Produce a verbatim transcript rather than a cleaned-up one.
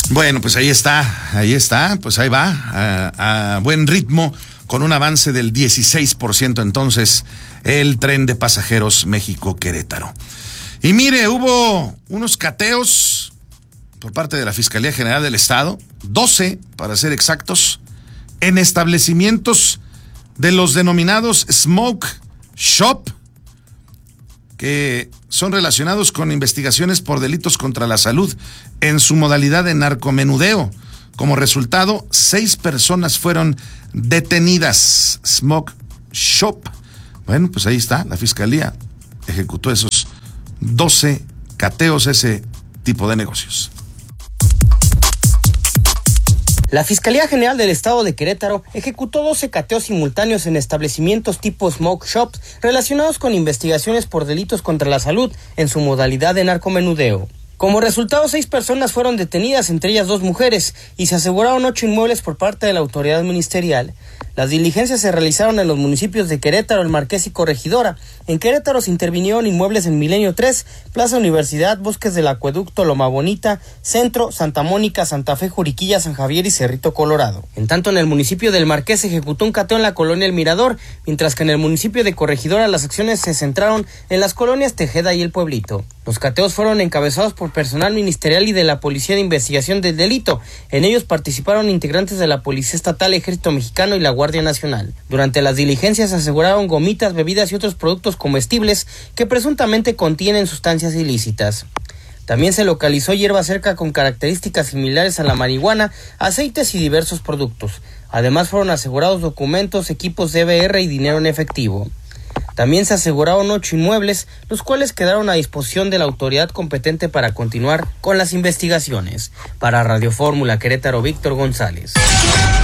Bueno, pues ahí está, ahí está, pues ahí va, a, a buen ritmo, con un avance del dieciséis por ciento entonces, el tren de pasajeros México-Querétaro. Y mire, hubo unos cateos por parte de la Fiscalía General del Estado, doce para ser exactos, en establecimientos de los denominados Smoke Shop, que son relacionados con investigaciones por delitos contra la salud en su modalidad de narcomenudeo. Como resultado, seis personas fueron detenidas. Smoke Shop. Bueno, pues ahí está, la Fiscalía ejecutó esos doce cateos, ese tipo de negocios. La Fiscalía General del Estado de Querétaro ejecutó doce cateos simultáneos en establecimientos tipo smoke shops relacionados con investigaciones por delitos contra la salud en su modalidad de narcomenudeo. Como resultado, seis personas fueron detenidas, entre ellas dos mujeres, y se aseguraron ocho inmuebles por parte de la autoridad ministerial. Las diligencias se realizaron en los municipios de Querétaro, El Marqués y Corregidora. En Querétaro se intervinieron inmuebles en Milenio tres, Plaza Universidad, Bosques del Acueducto, Loma Bonita, Centro, Santa Mónica, Santa Fe, Juriquilla, San Javier y Cerrito Colorado. En tanto, en el municipio del Marqués se ejecutó un cateo en la colonia El Mirador, mientras que en el municipio de Corregidora las acciones se centraron en las colonias Tejeda y El Pueblito. Los cateos fueron encabezados por personal ministerial y de la Policía de Investigación del Delito. En ellos participaron integrantes de la Policía Estatal, Ejército Mexicano y la Guardia Nacional. Durante las diligencias se aseguraron gomitas, bebidas y otros productos comestibles que presuntamente contienen sustancias ilícitas. También se localizó hierba seca con características similares a la marihuana, aceites y diversos productos. Además fueron asegurados documentos, equipos D V R y dinero en efectivo. También se aseguraron ocho inmuebles, los cuales quedaron a disposición de la autoridad competente para continuar con las investigaciones. Para Radio Fórmula Querétaro, Víctor González.